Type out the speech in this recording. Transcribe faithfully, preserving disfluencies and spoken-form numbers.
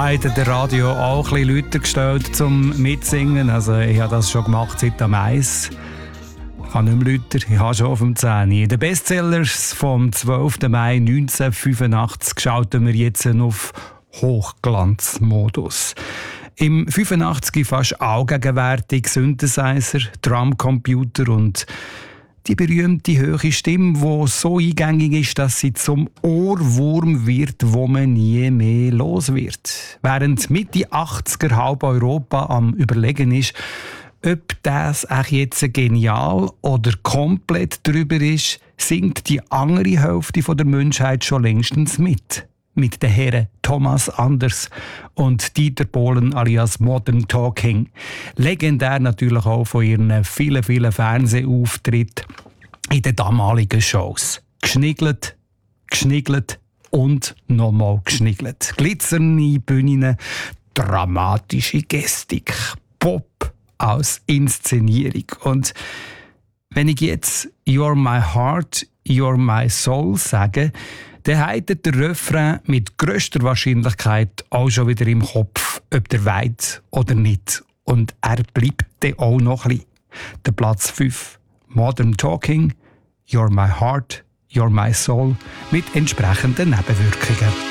Heute der Radio auch ein bisschen lauter gestellt zum Mitsingen. Also ich habe das schon gemacht seit am eins. Ich habe nicht mehr lauter, ich habe schon auf dem zehn. Die Bestsellers vom zwölften Mai neunzehnhundertfünfundachtzig schalten wir jetzt auf Hochglanzmodus. Im fünfundachtzig fast allgegenwärtig Synthesizer, Drumcomputer und die berühmte hohe Stimme, die so eingängig ist, dass sie zum Ohrwurm wird, wo man nie mehr los wird. Während Mitte achtziger halb Europa am Überlegen ist, ob das auch jetzt genial oder komplett drüber ist, singt die andere Hälfte der Menschheit schon längstens mit. Mit den Herren Thomas Anders und Dieter Bohlen alias Modern Talking. Legendär natürlich auch von ihren vielen, vielen Fernsehauftritten in den damaligen Shows. Geschniggelt, geschniggelt und nochmal geschniggelt. Glitzernde Bühnen, dramatische Gestik, Pop als Inszenierung. Und wenn ich jetzt «You're my heart, you're my soul» sage, dann hat der Refrain mit grösster Wahrscheinlichkeit auch schon wieder im Kopf, ob der weit oder nicht. Und er bleibt dann auch noch ein bisschen. Der Platz fünf, Modern Talking, You're my heart, you're my soul, mit entsprechenden Nebenwirkungen.